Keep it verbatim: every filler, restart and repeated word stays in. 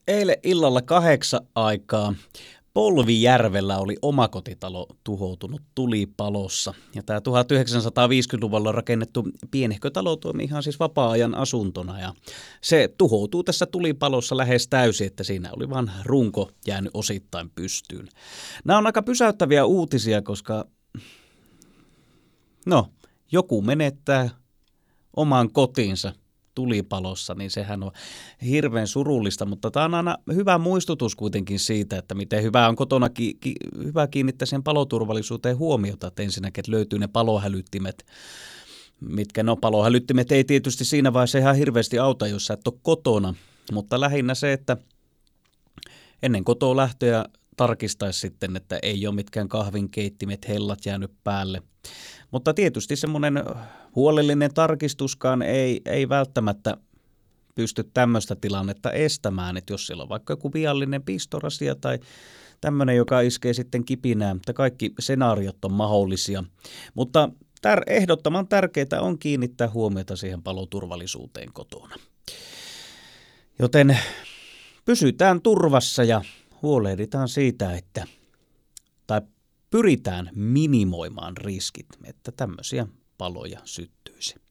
Eilen illalla kahdeksan aikaa Polvijärvellä oli omakotitalo tuhoutunut tulipalossa. Ja tämä tuhatyhdeksänsataaviisikymmentäluvulla rakennettu pienehkö talo toimi ihan siis vapaa-ajan asuntona. Ja se tuhoutuu tässä tulipalossa lähes täysin, että siinä oli vain runko jäänyt osittain pystyyn. Nämä on aika pysäyttäviä uutisia, koska no, joku menettää oman kotinsa tulipalossa, niin sehän on hirveän surullista, mutta tämä on aina hyvä muistutus kuitenkin siitä, että miten hyvä on kotona ki- ki- hyvä kiinnittää sen paloturvallisuuteen huomiota, että ensinnäkin että löytyy ne palohälyttimet, mitkä no palohälyttimet ei tietysti siinä vaiheessa ihan hirveästi auta, jos sä et ole kotona, mutta lähinnä se, että ennen kotoa lähtöä tarkistaisi sitten, että ei ole mitkään kahvinkeittimet, hellat jäänyt päälle. Mutta tietysti semmoinen huolellinen tarkistuskaan ei, ei välttämättä pysty tämmöistä tilannetta estämään, että jos siellä on vaikka joku viallinen pistorasia tai tämmöinen, joka iskee sitten kipinään, että kaikki senaariot on mahdollisia. Mutta tär- ehdottoman tärkeää on kiinnittää huomiota siihen paloturvallisuuteen kotona. Joten pysytään turvassa ja huolehditaan siitä, että tai pyritään minimoimaan riskit, että tämmöisiä paloja syttyisi.